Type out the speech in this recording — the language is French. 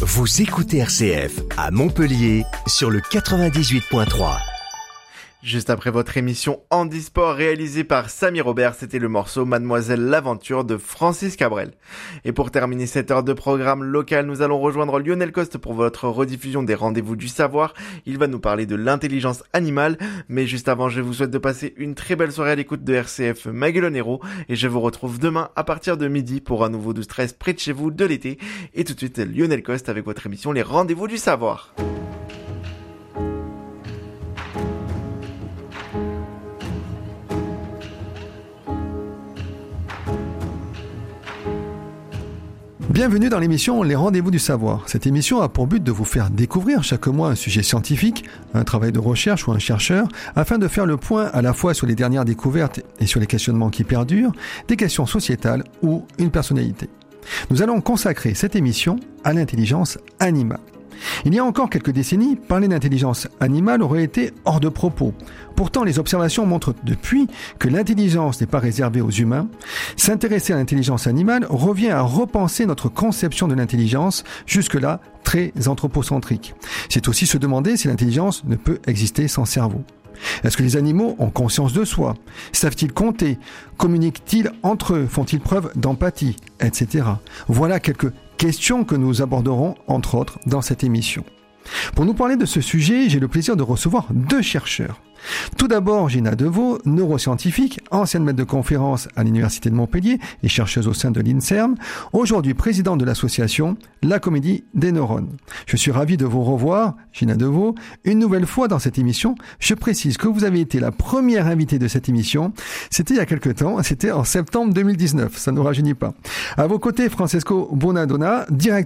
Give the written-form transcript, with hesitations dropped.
Vous écoutez RCF à Montpellier sur le 98.3. Juste après votre émission Handisport réalisée par Samy Robert, c'était le morceau Mademoiselle l'Aventure de Francis Cabrel. Et pour terminer cette heure de programme local, nous allons rejoindre Lionel Coste pour votre rediffusion des Rendez-vous du Savoir. Il va nous parler de l'intelligence animale. Mais juste avant, je vous souhaite de passer une très belle soirée à l'écoute de RCF Maguelonero. Et je vous retrouve demain à partir de midi pour un nouveau 12-13 près de chez vous de l'été. Et tout de suite, Lionel Coste avec votre émission Les Rendez-vous du Savoir. Bienvenue dans l'émission Les Rendez-vous du Savoir. Cette émission a pour but de vous faire découvrir chaque mois un sujet scientifique, un travail de recherche ou un chercheur, afin de faire le point à la fois sur les dernières découvertes et sur les questionnements qui perdurent, des questions sociétales ou une personnalité. Nous allons consacrer cette émission à l'intelligence animale. Il y a encore quelques décennies, parler d'intelligence animale aurait été hors de propos. Pourtant, les observations montrent depuis que l'intelligence n'est pas réservée aux humains. S'intéresser à l'intelligence animale revient à repenser notre conception de l'intelligence, jusque-là très anthropocentrique. C'est aussi se demander si l'intelligence ne peut exister sans cerveau. Est-ce que les animaux ont conscience de soi? Savent-ils compter? Communiquent-ils entre eux? Font-ils preuve d'empathie? Etc. Voilà quelques questions que nous aborderons, entre autres, dans cette émission. Pour nous parler de ce sujet, j'ai le plaisir de recevoir deux chercheurs. Tout d'abord, Gina Deveau, neuroscientifique, ancienne maître de conférence à l'Université de Montpellier et chercheuse au sein de l'INSERM, aujourd'hui présidente de l'association La Comédie des Neurones. Je suis ravi de vous revoir, Gina Deveau, une nouvelle fois dans cette émission. Je précise que vous avez été la première invitée de cette émission. C'était il y a quelque temps, c'était en septembre 2019, ça ne nous rajeunit pas. À vos côtés, Francesco Bonadonna, directeur